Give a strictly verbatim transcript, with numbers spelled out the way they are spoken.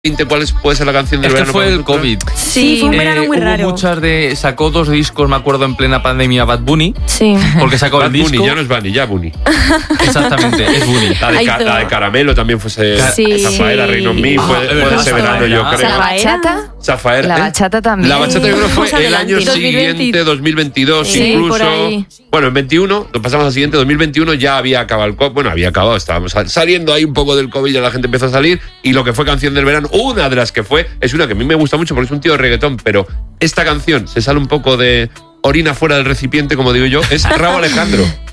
¿Cuál es, puede ser la canción del es que verano? fue el COVID. Sí, fue un verano Eh, muy hubo raro. muchas de... Sacó dos discos, me acuerdo, en plena pandemia, Bad Bunny. Sí. Porque sacó Bad el disco. Bunny, ya no es Bunny, ya Bunny. Exactamente, es Bunny. La de, Ahí ca- todo. la de Caramelo también fuese. Sí. Zafaera, Reino en mí, Ah, fue, es fue verdad, ese verano, yo Zafaera. creo. La bachata. Zafaera. La ¿eh? bachata también. La bachata yo creo que Más fue el año adelante. siguiente, dos mil veintidós, Sí, incluso. por ahí. Bueno, en veintiuno, nos pasamos al siguiente, dos mil veintiuno ya había acabado el COVID. Bueno, había acabado, estábamos sal- saliendo ahí un poco del COVID, ya la gente empezó a salir. Y lo que fue canción del verano, una de las que fue, es una que a mí me gusta mucho porque es un tío de reggaetón, pero esta canción se sale un poco de orina fuera del recipiente, como digo yo, es Rauw Alejandro.